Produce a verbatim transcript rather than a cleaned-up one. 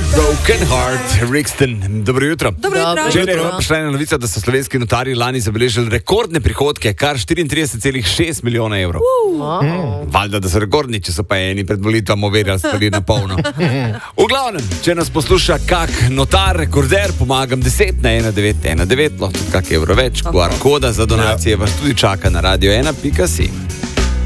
Broken Heart, Rixton. Dobro jutro. Dobro jutro. Včeraj je prišla ena novica, da so slovenski notarji lani zabeležili rekordne prihodke, kar štiriintrideset celih šest milijona evrov. Wow. Hmm. Valjda, da so rekordni, če so pa eni pred volitvami overjali stvari na polno. V glavnem, če nas posluša kak notar, rekorder, pomagam deset na ena devet ena devet, lahko kak evro več, Q R koda za donacije vas tudi čaka na radio ena pika si.